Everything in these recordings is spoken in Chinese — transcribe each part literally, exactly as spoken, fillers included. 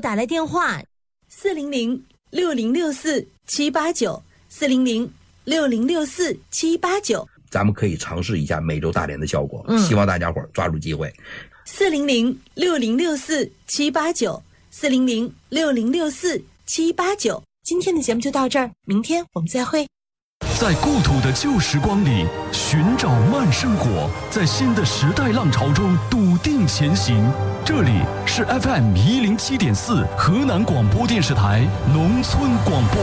打来电话四零零六零六四七八九四零零六零六四七八九， 咱们可以尝试一下美洲大连的效果， 嗯、 希望大家伙儿抓住机会。 四零零六零六四七八九四零零六零六四七八九。今天的节目就到这儿，明天我们再会。 在故土的旧时光里寻找慢生活，在新的时代浪潮中笃定前行。这里是 F M 一零七点四河南广播电视台农村广播。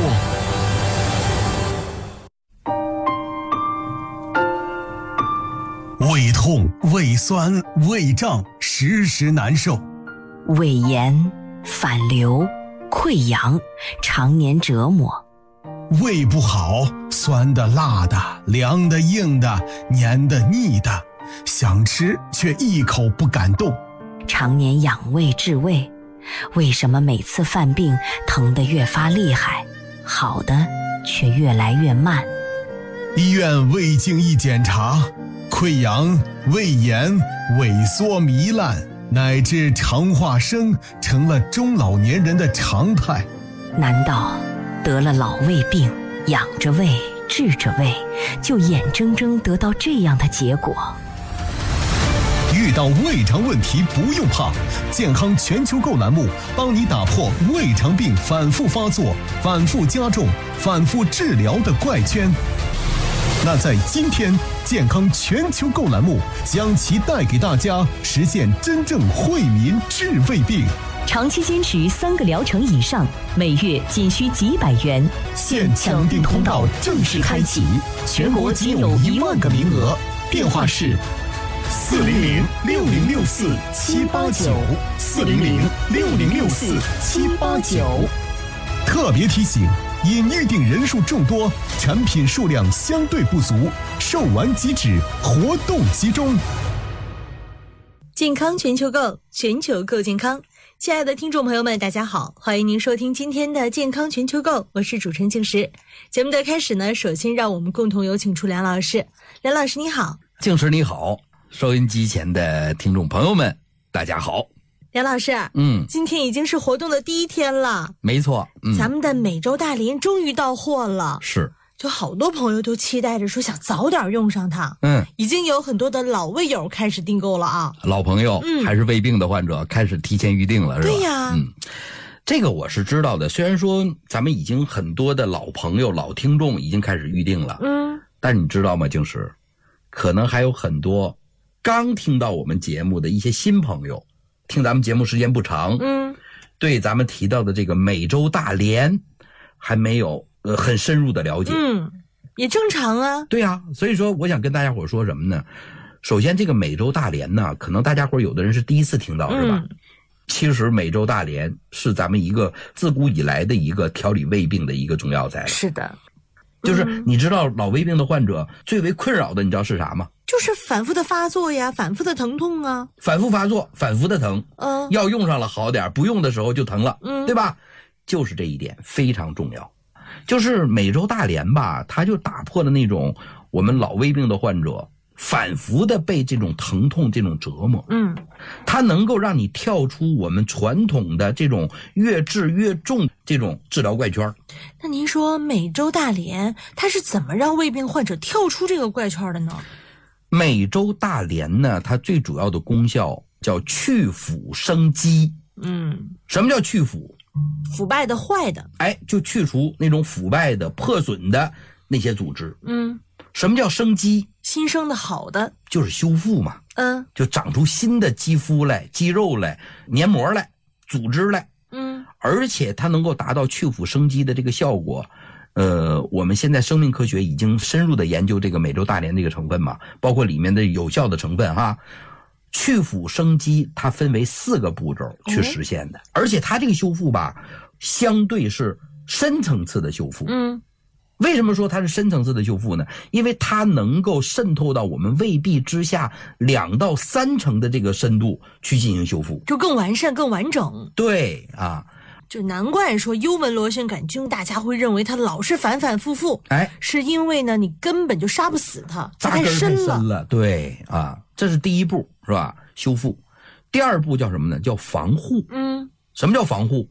胃痛、胃酸、胃胀，时时难受； 胃炎、反流、溃疡，常年折磨。 胃不好，酸的、辣的、凉的、硬的、黏的、腻的，想吃却一口不敢动。 常年养胃治胃，为什么每次犯病疼得越发厉害，好的却越来越慢？ 医院胃镜一检查，溃疡、胃炎、萎缩糜烂，乃至肠化生成了中老年人的常态。 难道得了老胃病，养着胃治着胃，就眼睁睁得到这样的结果？ 遇到胃肠问题不用怕，健康全球购栏目帮你打破胃肠病反复发作、反复加重、反复治疗的怪圈。那在今天，健康全球购栏目将其带给大家实现真正惠民治胃病。 长期坚持三个疗程以上，每月仅需几百元。 现抢订通道正式开启，全国仅有一万个名额。电话是四零零六零六四七八九四零零六零六四七八九。特别提醒：因预订人数众多，产品数量相对不足，售完即止，活动集中。 健康全球购，全球购健康。亲爱的听众朋友们，大家好，欢迎您收听今天的健康全球购，我是主持人静石。节目的开始呢，首先让我们共同有请出梁老师。梁老师你好。 静石你好，收音机前的听众朋友们大家好。 梁老师， 嗯， 今天已经是活动的第一天了。 没错，嗯， 咱们的美洲大连终于到货了。 是， 就好多朋友都期待着说想早点用上它。 嗯， 已经有很多的老胃友开始订购了啊。 老朋友、嗯、还是胃病的患者开始提前预定了，是吧？ 对呀， 嗯，这个我是知道的。虽然说咱们已经很多的老朋友、老听众已经开始预定了， 嗯， 但你知道吗，静石，可能还有很多刚听到我们节目的一些新朋友，听咱们节目时间不长， 嗯， 对咱们提到的这个美洲大连还没有呃很深入的了解， 嗯，也正常啊。 对啊，所以说我想跟大家伙说什么呢？首先，这个美洲大连呢，可能大家伙有的人是第一次听到，是吧？ 嗯， 其实美洲大连是咱们一个自古以来的一个调理胃病的一个中药材。 是的， 就是你知道老胃病的患者最为困扰的，你知道是啥吗？ 就是反复的发作呀，反复的疼痛啊， 反复发作，反复的疼， 嗯， 要用上了好点，不用的时候就疼了， 嗯， 对吧？就是这一点非常重要。就是美洲大连吧，它就打破了那种我们老胃病的患者反复的被这种疼痛这种折磨， 嗯， 它能够让你跳出我们传统的这种越治越重这种治疗怪圈。 那您说美洲大连它是怎么让胃病患者跳出这个怪圈的呢？ 美洲大连呢，它最主要的功效叫去腐生肌。 嗯， 什么叫去腐？ 腐败的、坏的， 哎，就去除那种腐败的、破损的那些组织。 嗯， 什么叫生肌？ 新生的、好的， 就是修复嘛。 嗯， 就长出新的肌肤来、肌肉来、黏膜来、组织来。 嗯， 而且它能够达到去腐生肌的这个效果。呃，我们现在生命科学已经深入的研究这个美洲大连这个成分嘛，包括里面的有效的成分哈。去腐生肌它分为四个步骤去实现的，哦，而且它这个修复吧，相对是深层次的修复。 嗯， 为什么说它是深层次的修复呢？因为它能够渗透到我们胃壁之下两到三成的这个深度去进行修复， 就更完善、更完整。 对啊。 就难怪说幽门螺旋杆菌大家会认为它老是反反复复， 哎， 是因为呢你根本就杀不死它，它太深了。 太深了，对啊，这是第一步是吧？修复。第二步叫什么呢？叫防护。 嗯， 什么叫防护？